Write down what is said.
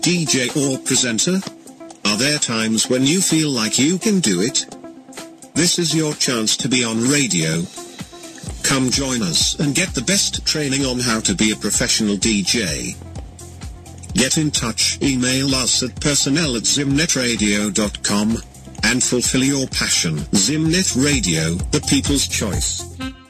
DJ or presenter? Are there times when you feel like you can do it? This is your chance to be on radio. Come join us and get the best training on how to be a professional DJ. Get in touch, email us at personnel@zimnetradio.com and fulfill your passion. Zimnet Radio, the people's choice.